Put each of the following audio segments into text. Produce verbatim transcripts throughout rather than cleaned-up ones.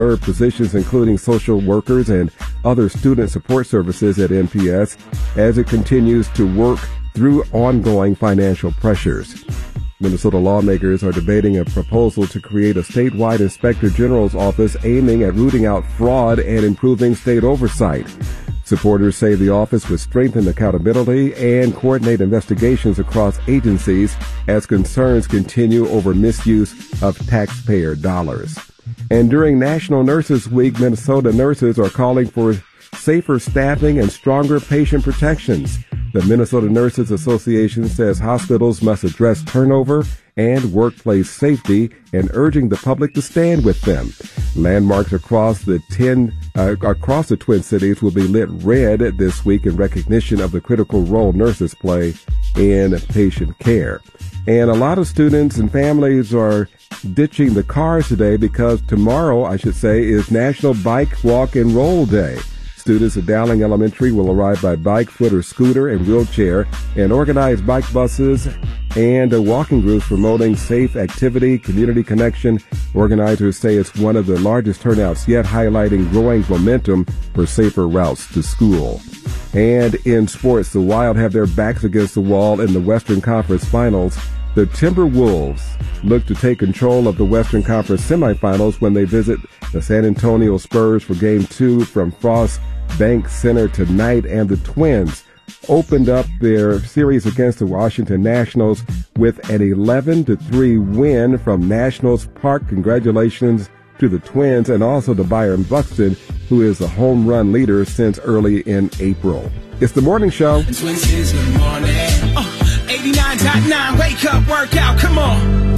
positions, including social workers and other student support services at M P S, as it continues to work through ongoing financial pressures. Minnesota lawmakers are debating a proposal to create a statewide inspector general's office aiming at rooting out fraud and improving state oversight. Supporters say the office would strengthen accountability and coordinate investigations across agencies as concerns continue over misuse of taxpayer dollars. And during National Nurses Week, Minnesota nurses are calling for safer staffing and stronger patient protections. The Minnesota Nurses Association says hospitals must address turnover and workplace safety and urging the public to stand with them. Landmarks across the ten uh, across the Twin Cities will be lit red this week in recognition of the critical role nurses play in patient care. And a lot of students and families are ditching the cars today because tomorrow, I should say, is National Bike, Walk, and Roll Day. Students at Dowling Elementary will arrive by bike, foot, or scooter and wheelchair, and organize bike buses and uh, walking groups promoting safe activity, community connection. Organizers say it's one of the largest turnouts yet, highlighting growing momentum for safer routes to school. And in sports, the Wild have their backs against the wall in the Western Conference Finals. The Timberwolves look to take control of the Western Conference semifinals when they visit the San Antonio Spurs for Game two from Frost Bank Center tonight, and the Twins opened up their series against the Washington Nationals with an eleven to three win from Nationals Park. Congratulations to the Twins and also to Byron Buxton, who is the home run leader since early in April. It's the morning show. Twins, good morning. Uh, eighty-nine point nine, wake up, workout, come on.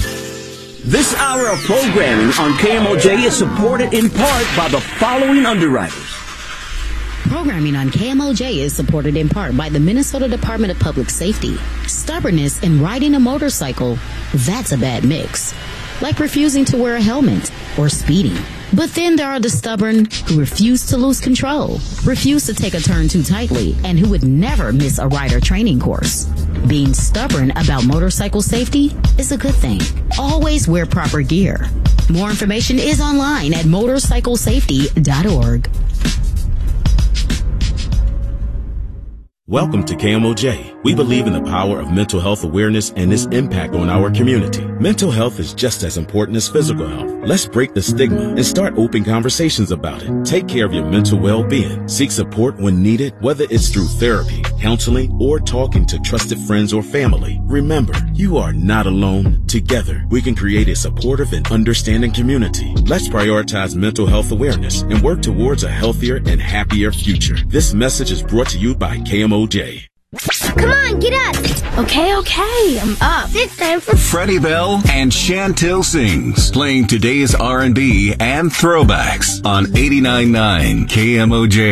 This hour of programming on K M O J is supported in part by the following underwriters. Programming on K M O J is supported in part by the Minnesota Department of Public Safety. Stubbornness in riding a motorcycle, that's a bad mix. Like refusing to wear a helmet or speeding. But then there are the stubborn who refuse to lose control, refuse to take a turn too tightly, and who would never miss a rider training course. Being stubborn about motorcycle safety is a good thing. Always wear proper gear. More information is online at motorcycle safety dot org. Welcome to K M O J. We believe in the power of mental health awareness and its impact on our community. Mental health is just as important as physical health. Let's break the stigma and start open conversations about it. Take care of your mental well-being. Seek support when needed, whether it's through therapy, counseling, or talking to trusted friends or family. Remember, you are not alone. Together, we can create a supportive and understanding community. Let's prioritize mental health awareness and work towards a healthier and happier future. This message is brought to you by K M O J. Come on, get up. Okay, okay, I'm up. It's time for Freddie Bell and Chantel Sings, playing today's R and B and throwbacks on eighty-nine point nine K M O J.